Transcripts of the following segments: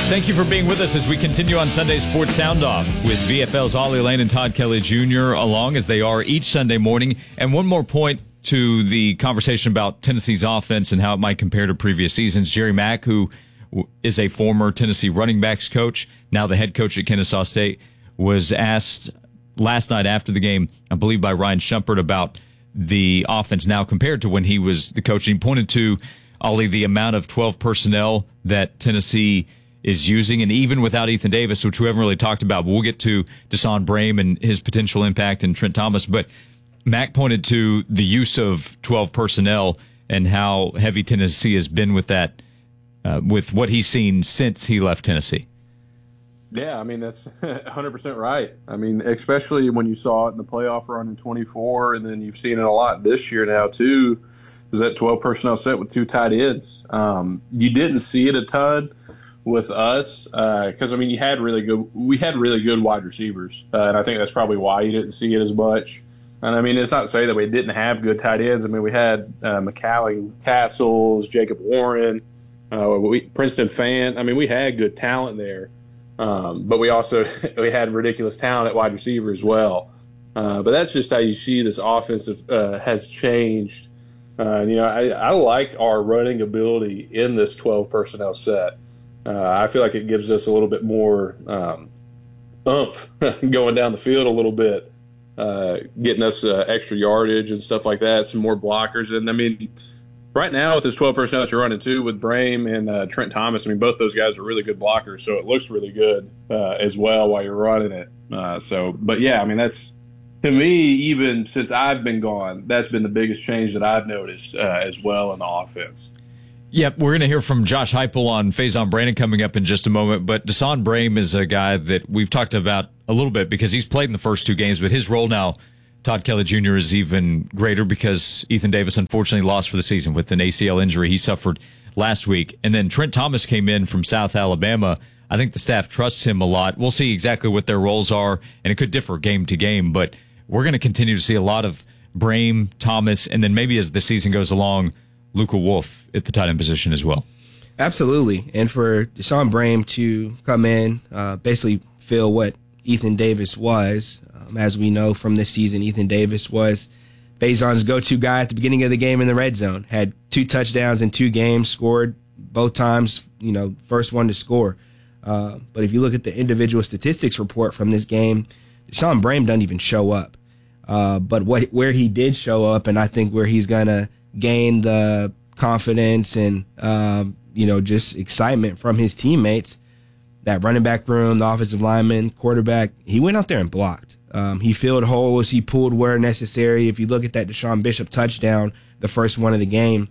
Thank you for being with us as we continue on Sunday Sports Sound Off with VFL's Ollie Lane and Todd Kelly Jr. along as they are each Sunday morning. And one more point to the conversation about Tennessee's offense and how it might compare to previous seasons. Jerry Mack, who is a former Tennessee running backs coach, now the head coach at Kennesaw State, was asked last night after the game, I believe by Ryan Shumpert, about the offense now compared to when he was the coach. And he pointed to, Ollie, the amount of 12 personnel that Tennessee is using, and even without Ethan Davis, which we haven't really talked about, but we'll get to De'Son Brame and his potential impact and Trent Thomas. But Mack pointed to the use of 12 personnel and how heavy Tennessee has been with that, with what he's seen since he left Tennessee. Yeah, I mean, that's 100% right. I mean, especially when you saw it in the playoff run in 24, and then you've seen it a lot this year now, too, is that 12 personnel set with two tight ends. You didn't see it a ton with us because, I mean, we had really good wide receivers, and I think that's probably why you didn't see it as much. And, I mean, it's not to say that we didn't have good tight ends. I mean, we had McCallie Castles, Jacob Warren, Princeton Fant. I mean, we had good talent there. But we had ridiculous talent at wide receiver as well. But that's just how you see this offense has changed. I like our running ability in this 12 personnel set. I feel like it gives us a little bit more oomph going down the field a little bit, getting us extra yardage and stuff like that, some more blockers. And, I mean, right now with this 12 personnel that you're running, too, with Brame and Trent Thomas, I mean, both those guys are really good blockers, so it looks really good as well while you're running it. But, yeah, I mean, that's – to me, even since I've been gone, that's been the biggest change that I've noticed as well in the offense. Yep, we're going to hear from Josh Heupel on Faison Brandon coming up in just a moment, but De'Son Brame is a guy that we've talked about a little bit because he's played in the first two games, but his role now, Todd Kelly Jr., is even greater because Ethan Davis unfortunately lost for the season with an ACL injury he suffered last week. And then Trent Thomas came in from South Alabama. I think the staff trusts him a lot. We'll see exactly what their roles are, and it could differ game to game, but we're going to continue to see a lot of Brame, Thomas, and then maybe as the season goes along, Luka Wolf at the tight end position as well. Absolutely. And for De'Son Brame to come in, basically fill what Ethan Davis was. As we know from this season, Ethan Davis was Faison's go-to guy at the beginning of the game in the red zone. Had 2 touchdowns in 2 games, scored both times, first one to score. But if you look at the individual statistics report from this game, De'Son Brame doesn't even show up. But where he did show up, and I think where he's going to gain the confidence and, just excitement from his teammates, that running back room, the offensive lineman, quarterback, he went out there and blocked. He filled holes. He pulled where necessary. If you look at that Deshaun Bishop touchdown, the first one of the game,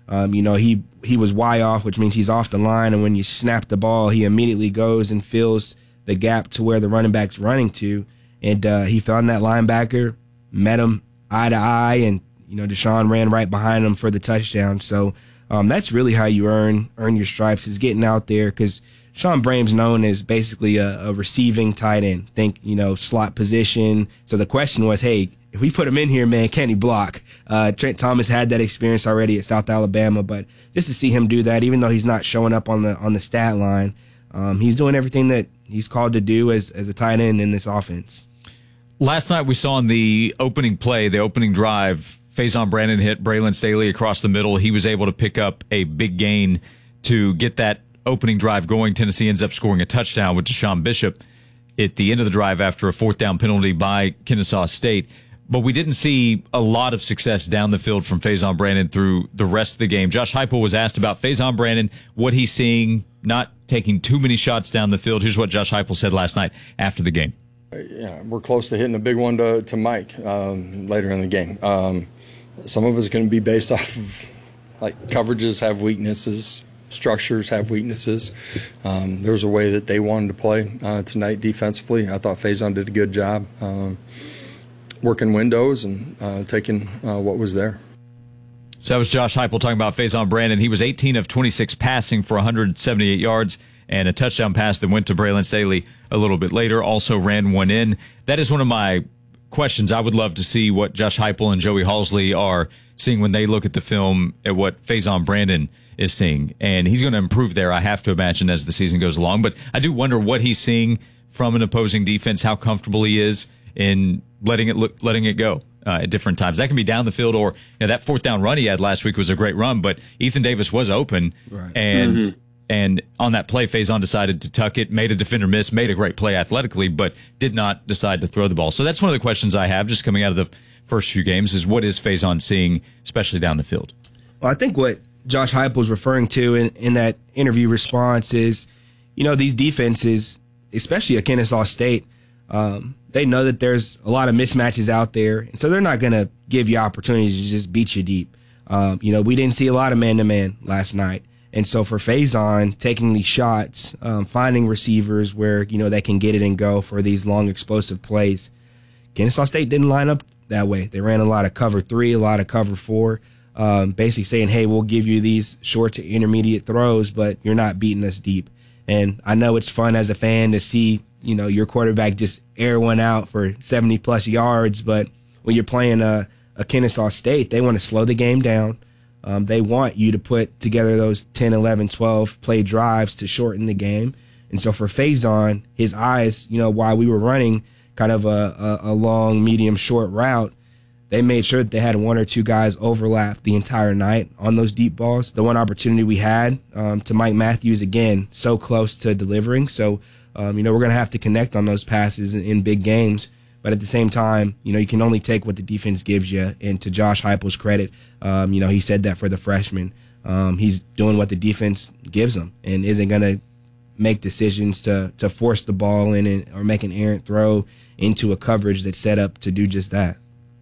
he was wide off, which means he's off the line. And when you snap the ball, he immediately goes and fills the gap to where the running back's running to. And he found that linebacker, met him eye to eye, and Deshaun ran right behind him for the touchdown. So that's really how you earn your stripes, is getting out there, because Sean Brame's known as basically a receiving tight end. Think, slot position. So the question was, hey, if we put him in here, man, can he block? Trent Thomas had that experience already at South Alabama, but just to see him do that, even though he's not showing up on the stat line, he's doing everything that he's called to do as a tight end in this offense. Last night we saw in the opening play, the opening drive, Faison Brandon hit Braylon Staley across the middle. He was able to pick up a big gain to get that opening drive going. Tennessee ends up scoring a touchdown with Deshaun Bishop at the end of the drive after a 4th down penalty by Kennesaw State. But we didn't see a lot of success down the field from Faison Brandon through the rest of the game. Josh Heupel was asked about Faison Brandon, what he's seeing, not taking too many shots down the field. Here's what Josh Heupel said last night after the game. Yeah, we're close to hitting a big one to Mike later in the game. Some of it's going to be based off of, coverages have weaknesses, structures have weaknesses. There was a way that they wanted to play tonight defensively. I thought Faison did a good job working windows and taking what was there. So that was Josh Heupel talking about Faison Brandon. He was 18 of 26 passing for 178 yards and a touchdown pass that went to Braylon Staley a little bit later. Also ran one in. That is one of my questions. I would love to see what Josh Heupel and Joey Halsley are seeing when they look at the film at what Faison Brandon is seeing. And he's going to improve there, I have to imagine, as the season goes along. But I do wonder what he's seeing from an opposing defense, how comfortable he is in letting it go at different times. That can be down the field, or that fourth down run he had last week was a great run, but Ethan Davis was open. Right. And on that play, Faison decided to tuck it, made a defender miss, made a great play athletically, but did not decide to throw the ball. So that's one of the questions I have just coming out of the first few games is what is Faison seeing, especially down the field? Well, I think what Josh Heupel was referring to in that interview response is, these defenses, especially at Kennesaw State, they know that there's a lot of mismatches out there, and so they're not going to give you opportunities to just beat you deep. We didn't see a lot of man-to-man last night. And so for Faison, taking these shots, finding receivers where, they can get it and go for these long explosive plays, Kennesaw State didn't line up that way. They ran a lot of cover 3, a lot of cover 4, basically saying, hey, we'll give you these short to intermediate throws, but you're not beating us deep. And I know it's fun as a fan to see, your quarterback just air one out for 70-plus yards, but when you're playing a Kennesaw State, they want to slow the game down. They want you to put together those 10, 11, 12 play drives to shorten the game. And so for Faison, his eyes, while we were running kind of a long, medium, short route, they made sure that they had 1 or 2 guys overlap the entire night on those deep balls. The one opportunity we had to Mike Matthews, again, so close to delivering. So, we're going to have to connect on those passes in big games. But at the same time, you can only take what the defense gives you. And to Josh Heupel's credit, he said that for the freshman. He's doing what the defense gives him and isn't going to make decisions to force the ball in or make an errant throw into a coverage that's set up to do just that.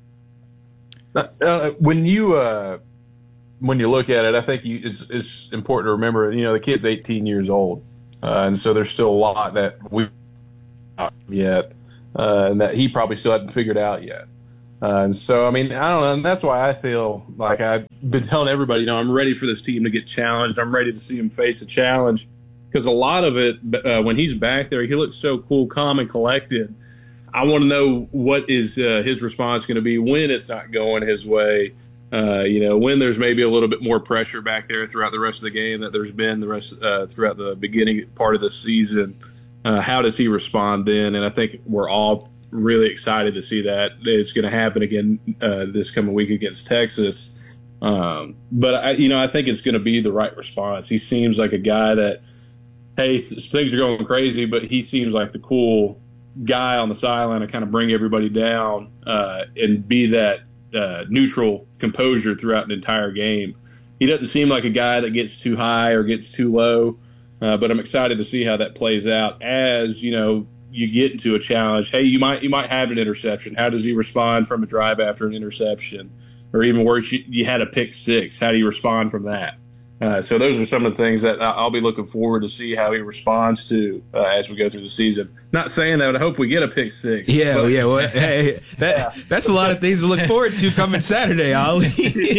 When you look at it, I think it's important to remember, the kid's 18 years old. And so there's still a lot that we not yet. And that he probably still hadn't figured out yet. And so, I don't know, and that's why I feel like I've been telling everybody, I'm ready for this team to get challenged. I'm ready to see him face a challenge. Because a lot of it, when he's back there, he looks so cool, calm, and collected. I want to know what is his response going to be when it's not going his way. When there's maybe a little bit more pressure back there throughout the rest of the game that there's been throughout the beginning part of the season. How does he respond then? And I think we're all really excited to see that. It's going to happen again this coming week against Texas. But I think it's going to be the right response. He seems like a guy that, hey, things are going crazy, but he seems like the cool guy on the sideline to kind of bring everybody down and be that neutral composure throughout the entire game. He doesn't seem like a guy that gets too high or gets too low. But I'm excited to see how that plays out as, you get into a challenge. Hey, you might have an interception. How does he respond from a drive after an interception? Or even worse, you had a pick 6. How do you respond from that? So those are some of the things that I'll be looking forward to see how he responds to as we go through the season. Not saying that I hope we get a pick 6. Yeah, but, Well, hey, that's a lot of things to look forward to coming Saturday, Ollie.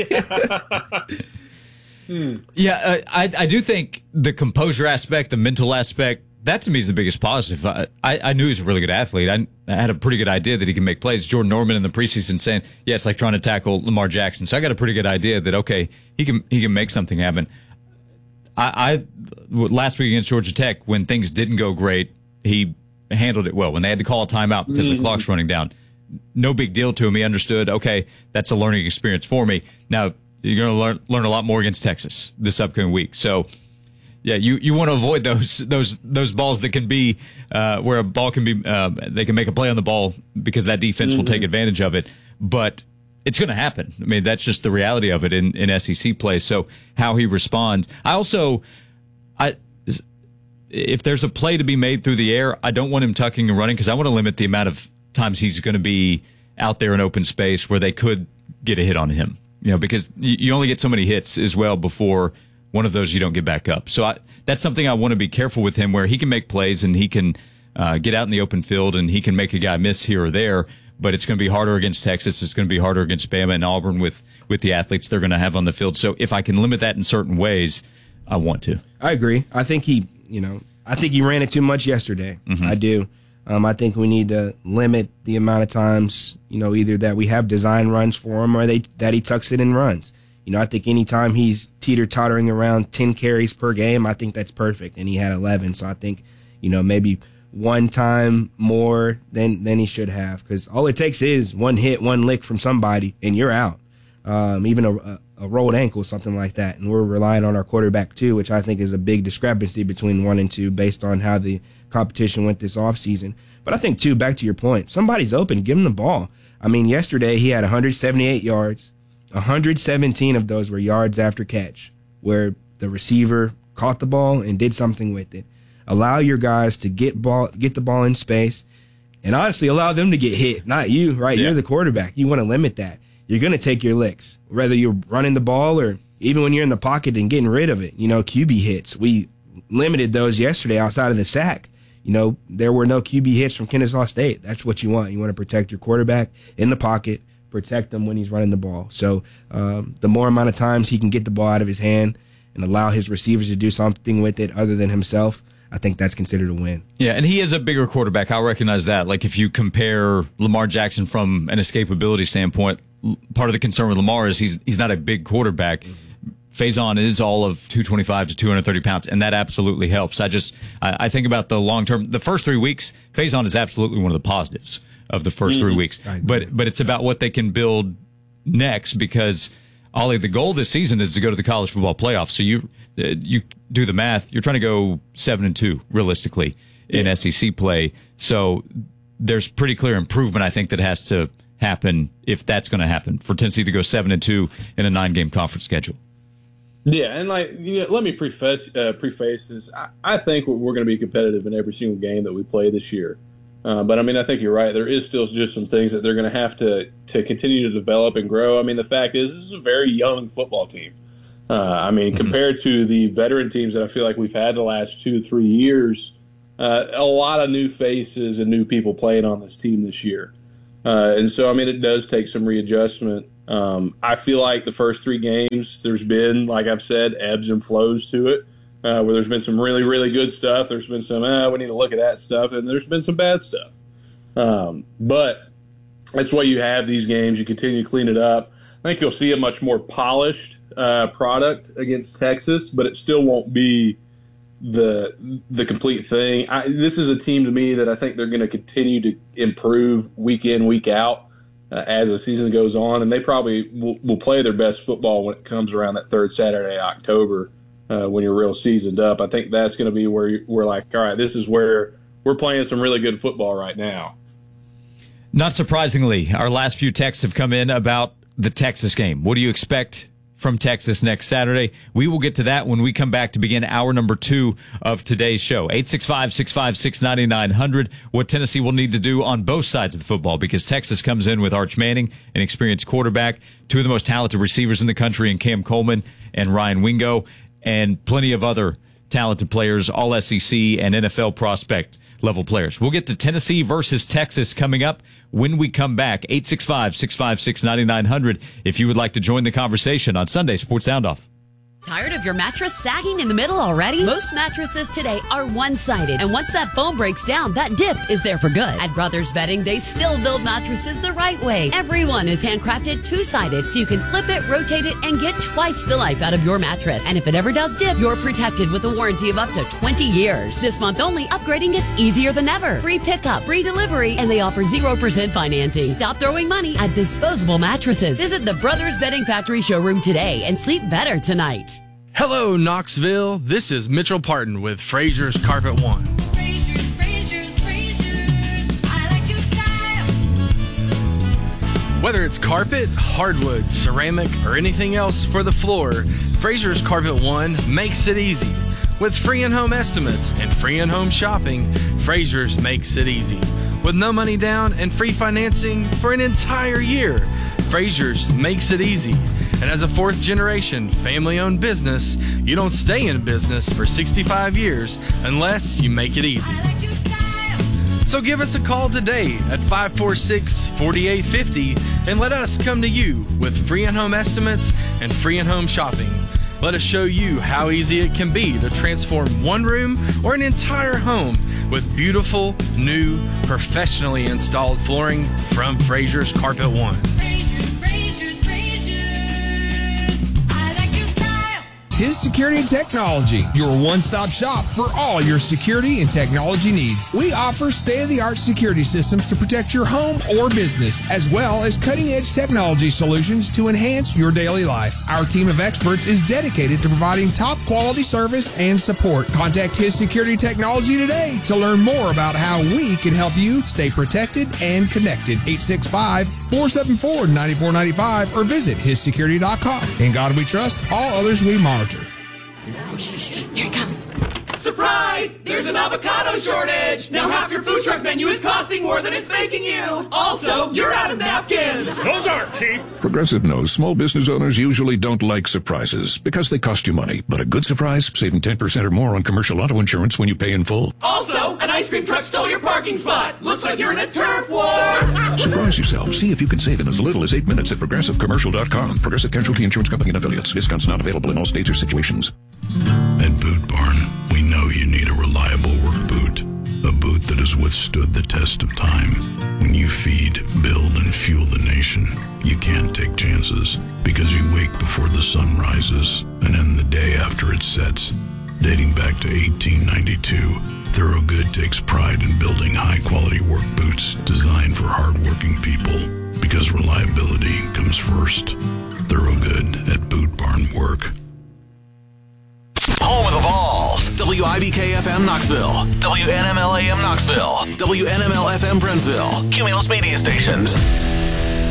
Yeah, I do think the composure aspect, the mental aspect, that to me is the biggest positive. I knew he was a really good athlete. I had a pretty good idea that he can make plays. Jordan Norman in the preseason saying, yeah, it's like trying to tackle Lamar Jackson. So I got a pretty good idea that, okay, he can make something happen. I last week against Georgia Tech, when things didn't go great, he handled it well. When they had to call a timeout because the clock's running down, no big deal to him. He understood, okay, that's a learning experience for me. Now, you're going to learn a lot more against Texas this upcoming week. So, yeah, you want to avoid those balls that can be where a ball can be they can make a play on the ball because that defense will take advantage of it. But it's going to happen. I mean, that's just the reality of it in SEC play. So how he responds. If there's a play to be made through the air, I don't want him tucking and running because I want to limit the amount of times he's going to be out there in open space where they could get a hit on him. Because you only get so many hits as well before one of those you don't get back up. So that's something I want to be careful with him where he can make plays and he can get out in the open field and he can make a guy miss here or there. But it's going to be harder against Texas. It's going to be harder against Bama and Auburn with the athletes they're going to have on the field. So if I can limit that in certain ways, I want to. I agree. I think he ran it too much yesterday. I do. I think we need to limit the amount of times, either that we have design runs for him or that he tucks it and runs. I think anytime he's teeter-tottering around 10 carries per game, I think that's perfect. And he had 11. So I think, maybe one time more than he should have, because all it takes is one hit, one lick from somebody, and you're out. Even a rolled ankle, something like that. And we're relying on our quarterback too, which I think is a big discrepancy between 1 and 2 based on how the competition went this offseason. But I think, too, back to your point, somebody's open, give him the ball. I mean, yesterday he had 178 yards. 117 of those were yards after catch, where the receiver caught the ball and did something with it. Allow your guys to get the ball in space, and honestly, allow them to get hit, not you, right? Yeah. You're the quarterback. You want to limit that. You're going to take your licks, whether you're running the ball or even when you're in the pocket and getting rid of it. QB hits. We limited those yesterday outside of the sack. There were no QB hits from Kennesaw State. That's what you want. You want to protect your quarterback in the pocket, protect him when he's running the ball. So the more amount of times he can get the ball out of his hand and allow his receivers to do something with it other than himself, I think that's considered a win. Yeah, and he is a bigger quarterback. I'll recognize that. Like, if you compare Lamar Jackson from an escapability standpoint, part of the concern with Lamar is he's not a big quarterback. Mm-hmm. Faison is all of 225 to 230 pounds, and that absolutely helps. I think about the long term. The first 3 weeks, Faison is absolutely one of the positives of the first 3 weeks. But it's about what they can build next, because Ollie, the goal this season is to go to the college football playoff. So you do the math. You're trying to go 7-2 realistically in SEC play. So there's pretty clear improvement, I think, that has to happen if that's going to happen for Tennessee to go 7-2 in a 9-game conference schedule. Yeah, and let me preface this. I think we're going to be competitive in every single game that we play this year. But, I think you're right. There is still just some things that they're going to have to continue to develop and grow. The fact is, this is a very young football team. Compared to the veteran teams that I feel like we've had the last 2-3 years, a lot of new faces and new people playing on this team this year. And so, it does take some readjustment. I feel like the first 3 games, there's been, like I've said, ebbs and flows to it, where there's been some really, really good stuff. There's been some, we need to look at that stuff, and there's been some bad stuff. But that's why you have these games. You continue to clean it up. I think you'll see a much more polished product against Texas, but it still won't be the complete thing. This is a team to me that I think they're going to continue to improve week in, week out as the season goes on, and they probably will play their best football when it comes around that third Saturday, October, when you're real seasoned up. I think that's going to be where we're like, all right, this is where we're playing some really good football right now. Not surprisingly, our last few texts have come in about the Texas game. What do you expect from Texas next Saturday? We will get to that when we come back to begin hour number 2 of today's show. 865-656-9900, what Tennessee will need to do on both sides of the football, because Texas comes in with Arch Manning, an experienced quarterback, 2 of the most talented receivers in the country in Cam Coleman and Ryan Wingo, and plenty of other talented players, all SEC and NFL prospect level players. We'll get to Tennessee versus Texas coming up when we come back. 865-656-9900 if you would like to join the conversation on Sunday Sports Sound Off. Tired of your mattress sagging in the middle already? Most mattresses today are one-sided, and once that foam breaks down, that dip is there for good. At Brothers Bedding, they still build mattresses the right way. Everyone is handcrafted two-sided, so you can flip it, rotate it, and get twice the life out of your mattress. And if it ever does dip, you're protected with a warranty of up to 20 years. This month only, upgrading is easier than ever. Free pickup, free delivery, and they offer 0% financing. Stop throwing money at disposable mattresses. Visit the Brothers Bedding Factory showroom today and sleep better tonight. Hello, Knoxville. This is Mitchell Parton with Fraser's Carpet One. Fraser's, I like your style. Whether it's carpet, hardwood, ceramic, or anything else for the floor, Fraser's Carpet One makes it easy. With free in-home estimates and free in-home shopping, Fraser's makes it easy. With no money down and free financing for an entire year, Fraser's makes it easy. And as a fourth-generation, family-owned business, you don't stay in business for 65 years unless you make it easy. So give us a call today at 546-4850 and let us come to you with free in-home estimates and free in-home shopping. Let us show you how easy it can be to transform one room or an entire home with beautiful, new, professionally installed flooring from Fraser's Carpet One. Frasers, I like your style. His Security and Technology, your one-stop shop for all your security and technology needs. We offer state-of-the-art security systems to protect your home or business, as well as cutting-edge technology solutions to enhance your daily life. Our team of experts is dedicated to providing top-quality service and support. Contact His Security Technology today to learn more about how we can help you stay protected and connected. 865-474-9495 or visit hissecurity.com. In God we trust, all others we monitor. Here he comes. Surprise! There's an avocado shortage! Now half your food truck menu is costing more than it's making you! Also, you're out of napkins! Those aren't cheap. Progressive knows small business owners usually don't like surprises because they cost you money. But a good surprise, saving 10% or more on commercial auto insurance when you pay in full. Also, an ice cream truck stole your parking spot! Looks like you're in a turf war! Surprise yourself. See if you can save in as little as 8 minutes at progressivecommercial.com. Progressive Casualty Insurance Company and affiliates. Discounts not available in all states or situations. At Boot Barn, we know you need a reliable work boot. A boot that has withstood the test of time. When you feed, build, and fuel the nation, you can't take chances because you wake before the sun rises and end the day after it sets. Dating back to 1892, Thorogood takes pride in building high-quality work boots designed for hard-working people because reliability comes first. Thorogood at Boot Barn Work. Home of the Balls. WIBK-FM Knoxville. WNML-AM Knoxville. WNML-FM Brentsville. Cumulus Media Station.